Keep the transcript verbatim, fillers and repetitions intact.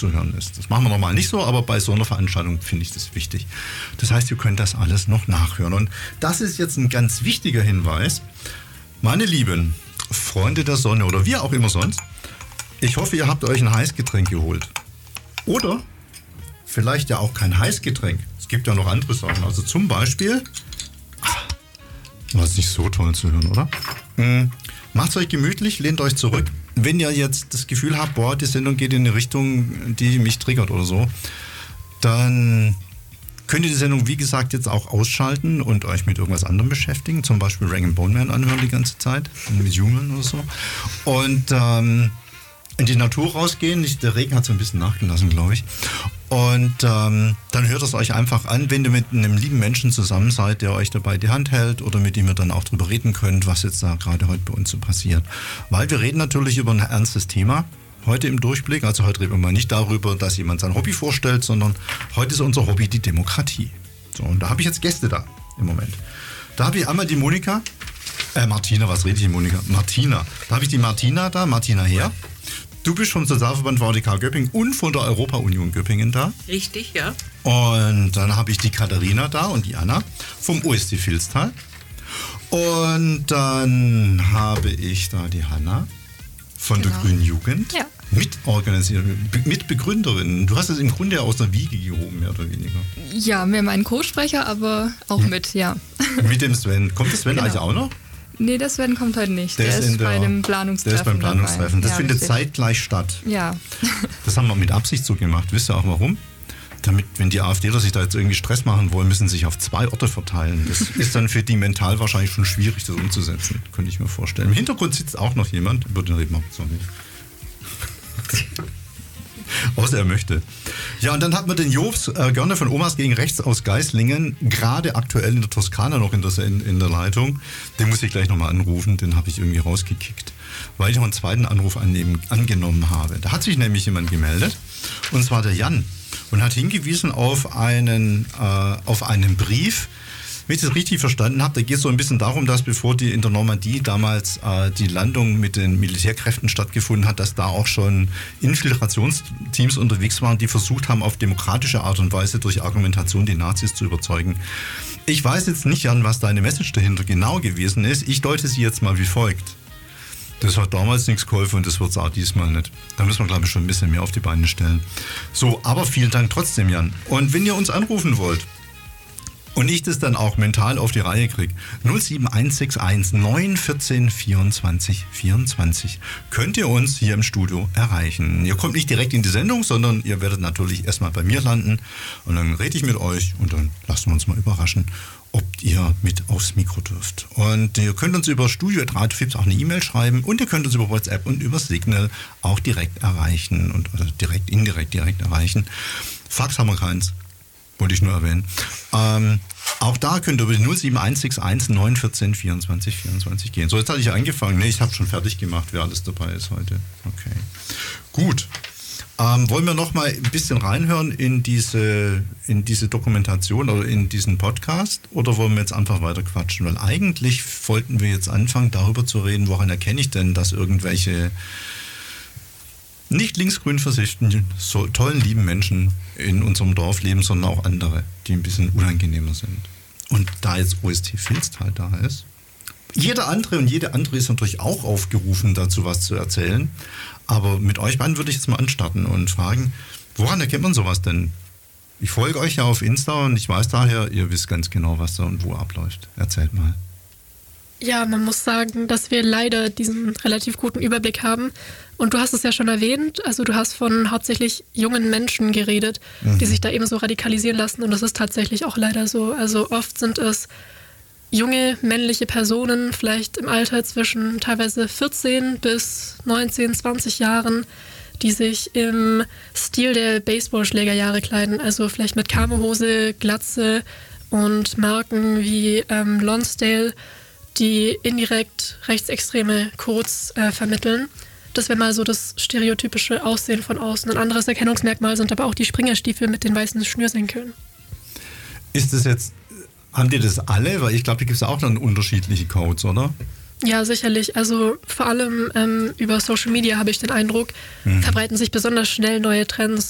nachzuhören ist. Das machen wir normal nicht so, aber bei so einer Veranstaltung finde ich das wichtig. Das heißt, ihr könnt das alles noch nachhören. Und das ist jetzt ein ganz wichtiger Hinweis. Meine lieben Freunde der Sonne oder wie auch immer sonst, ich hoffe, ihr habt euch ein Heißgetränk geholt. Oder vielleicht ja auch kein Heißgetränk. Es gibt ja noch andere Sachen. Also zum Beispiel, das ist nicht so toll zu hören, oder? Hm. Macht's euch gemütlich, lehnt euch zurück. Wenn ihr jetzt das Gefühl habt, boah, die Sendung geht in eine Richtung, die mich triggert oder so, dann könnt ihr die Sendung, wie gesagt, jetzt auch ausschalten und euch mit irgendwas anderem beschäftigen. Zum Beispiel Rag and Bone Man anhören die ganze Zeit. Mit Human oder so. Und ähm, in die Natur rausgehen. Der Regen hat so ein bisschen nachgelassen, glaube ich. Und ähm, dann hört es euch einfach an, wenn ihr mit einem lieben Menschen zusammen seid, der euch dabei die Hand hält oder mit dem ihr dann auch drüber reden könnt, was jetzt da gerade heute bei uns so passiert. Weil wir reden natürlich über ein ernstes Thema heute im Durchblick. Also heute reden wir mal nicht darüber, dass jemand sein Hobby vorstellt, sondern heute ist unser Hobby die Demokratie. So, und da habe ich jetzt Gäste da im Moment. Da habe ich einmal die Monika, äh Martina, was rede ich, Monika? Martina. Da habe ich die Martina da, Martina Heer. Du bist vom Sozialverband V D K Göppingen und von der Europa-Union Göppingen da. Richtig, ja. Und dann habe ich die Katharina da und die Anna vom O S C Vilstal. Und dann habe ich da die Hanna von genau. der Grünen Jugend. Ja. Mitorganisiererin, Mitbegründerin. Du hast es im Grunde ja aus der Wiege gehoben, mehr oder weniger. Ja, mehr mein Co-Sprecher, aber auch hm. mit, ja. Mit dem Sven. Kommt der Sven genau. eigentlich auch noch? Nee, der Sven kommt heute nicht. Der, der ist, ist der, bei dem Planungstreffen. Der ist beim Planungstreffen. Das ja, findet richtig. zeitgleich statt. Ja. Das haben wir mit Absicht so gemacht. Wisst ihr auch warum? Damit, wenn die AfDler sich da jetzt irgendwie Stress machen wollen, müssen sie sich auf zwei Orte verteilen. Das ist dann für die mental wahrscheinlich schon schwierig, das umzusetzen. Könnte ich mir vorstellen. Im Hintergrund sitzt auch noch jemand. Über den reden wir so nicht. Außer er möchte. Ja, und dann hat man den Jobs äh, gerne von Omas gegen Rechts aus Geislingen, gerade aktuell in der Toskana noch in der, in, in der Leitung. Den muss ich gleich nochmal anrufen, den habe ich irgendwie rausgekickt, weil ich noch einen zweiten Anruf annehmen, angenommen habe. Da hat sich nämlich jemand gemeldet, und zwar der Jan, und hat hingewiesen auf einen, äh, auf einen Brief. Wenn ich das richtig verstanden habe, da geht es so ein bisschen darum, dass bevor die in der Normandie damals äh, die Landung mit den Militärkräften stattgefunden hat, dass da auch schon Infiltrationsteams unterwegs waren, die versucht haben, auf demokratische Art und Weise durch Argumentation die Nazis zu überzeugen. Ich weiß jetzt nicht, Jan, was deine Message dahinter genau gewesen ist. Ich deute sie jetzt mal wie folgt. Das hat damals nichts geholfen und das wird es auch diesmal nicht. Da müssen wir, glaube ich, schon ein bisschen mehr auf die Beine stellen. So, aber vielen Dank trotzdem, Jan. Und wenn ihr uns anrufen wollt, und ich das dann auch mental auf die Reihe kriege, null sieben eins sechs eins neun eins vier vierundzwanzig vierundzwanzig, könnt ihr uns hier im Studio erreichen. Ihr kommt nicht direkt in die Sendung, sondern ihr werdet natürlich erstmal bei mir landen und dann rede ich mit euch und dann lassen wir uns mal überraschen, ob ihr mit aufs Mikro dürft. Und ihr könnt uns über studio at radiofibs auch eine E-Mail schreiben und ihr könnt uns über WhatsApp und über Signal auch direkt erreichen und oder direkt, indirekt direkt erreichen. Fax haben wir keins. Wollte ich nur erwähnen. Ähm, auch da könnt ihr über die null sieben eins sechs eins neun eins vier vierundzwanzig vierundzwanzig gehen. So, jetzt hatte ich angefangen. Nee, ich habe schon fertig gemacht, wer alles dabei ist heute. Okay. Gut. Ähm, wollen wir noch mal ein bisschen reinhören in diese, in diese Dokumentation oder in diesen Podcast? Oder wollen wir jetzt einfach weiter quatschen? Weil eigentlich wollten wir jetzt anfangen, darüber zu reden, woran erkenne ich denn, dass irgendwelche nicht linksgrün versifften, so tollen, lieben Menschen in unserem Dorf leben, sondern auch andere, die ein bisschen unangenehmer sind. Und da jetzt O S T Vilstal da ist, jeder andere und jede andere ist natürlich auch aufgerufen, dazu was zu erzählen. Aber mit euch beiden würde ich jetzt mal anstarten und fragen, woran erkennt man sowas denn? Ich folge euch ja auf Insta und ich weiß daher, ihr wisst ganz genau, was da und wo abläuft. Erzählt mal. Ja, man muss sagen, dass wir leider diesen relativ guten Überblick haben. Und du hast es ja schon erwähnt, also du hast von hauptsächlich jungen Menschen geredet, mhm. die sich da eben so radikalisieren lassen. Und das ist tatsächlich auch leider so. Also oft sind es junge männliche Personen, vielleicht im Alter zwischen teilweise vierzehn bis neunzehn, zwanzig Jahren, die sich im Stil der Baseballschlägerjahre kleiden. Also vielleicht mit Kamohose, Glatze und Marken wie ähm, Lonsdale, die indirekt rechtsextreme Codes äh, vermitteln. Das wäre mal so das stereotypische Aussehen von außen. Ein anderes Erkennungsmerkmal sind aber auch die Springerstiefel mit den weißen Schnürsenkeln. Ist das jetzt, haben die das alle? Weil ich glaube, da gibt es auch dann unterschiedliche Codes, oder? Ja, sicherlich. Also vor allem ähm, über Social Media habe ich den Eindruck, mhm. verbreiten sich besonders schnell neue Trends